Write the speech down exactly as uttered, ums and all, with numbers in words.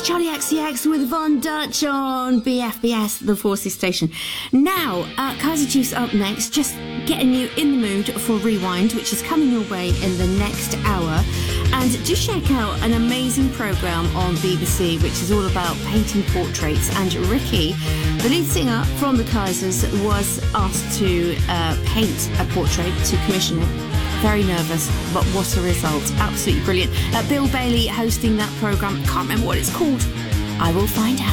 Charlie X C X with Von Dutch on B F B S, the Forces Station. Now, uh, Kaiser Chiefs up next, just getting you in the mood for Rewind, which is coming your way in the next hour. And do check out an amazing programme on B B C, which is all about painting portraits. And Ricky, the lead singer from the Kaisers, was asked to uh, paint a portrait, to commission it. Very nervous, but what a result. Absolutely brilliant. Uh, Bill Bailey hosting that programme. Can't remember what it's called. I will find out.